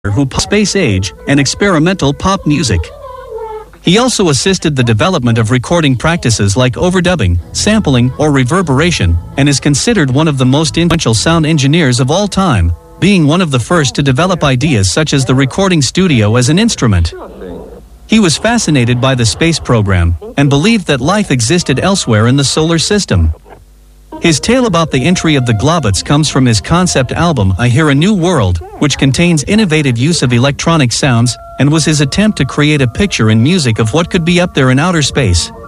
who space age and experimental pop music. He also assisted the development of recording practices like overdubbing, sampling, or reverberation, and is considered one of the most influential sound engineers of all time, being one of the first to develop ideas such as the recording studio as an instrument. He was fascinated by the space program and believed that life existed elsewhere in the solar system. His tale about the entry of the Globots comes from his concept album I Hear a New World, which contains innovative use of electronic sounds, and was his attempt to create a picture in music of what could be up there in outer space.